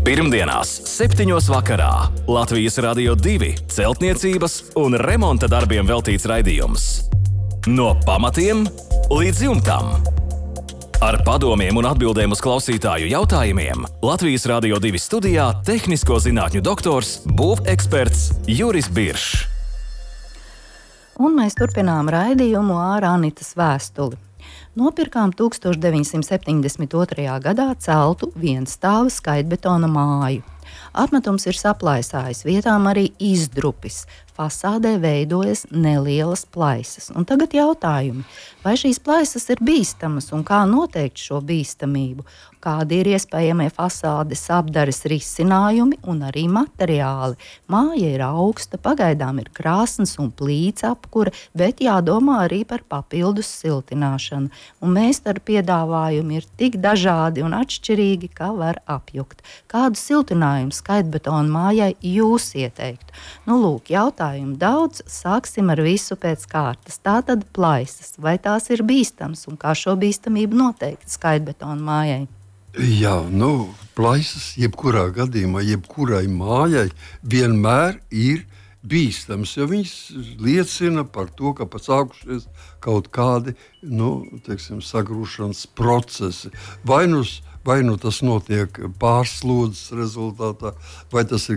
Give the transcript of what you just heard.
Pirmdienās, 7. vakarā Latvijas Radio 2 celtniecības un remonta darbiem veltīts raidījums. No pamatiem līdz jumtam. Ar padomiem un atbildēm uz klausītāju jautājumiem Latvijas Radio 2 studijā tehnisko zinātņu doktors, būveksperts Juris Biršs. Un mēs turpinām raidījumu ar Anitas vēstuli. Nopirkām 1972. gadā celtu vienstāvu skaitbetona māju. Apmetums ir saplaisājis, vietām arī izdrupis. Fasādē veidojas nelielas plaisas. Un tagad jautājumi, vai šīs plaisas ir bīstamas un kā noteikt šo bīstamību? Kādi ir iespējamie fasādes apdares risinājumi un arī materiāli? Māja ir augsta, pagaidām ir krāsns un plīts apkure, bet jādomā arī par papildus siltināšanu. Un mēstaru piedāvājumi ir tik dažādi un atšķirīgi, ka var apjukt. Kādu siltinājumu skaitbetona mājai jūs ieteiktu? Nu, lūk, jautājumu daudz, sāksim ar visu pēc kārtas. Tātad plaisas, vai tās ir bīstamas un kā šo bīstamību noteikt skaitbetona mājai? Jā, plaisas jebkurā gadījumā, jebkurai mājai vienmēr ir bīstams, jo viņas liecina par to, ka sākušies kaut kādi, sagrūšanas procesi. Vai nu tas notiek pārslodzes rezultātā, vai tas ir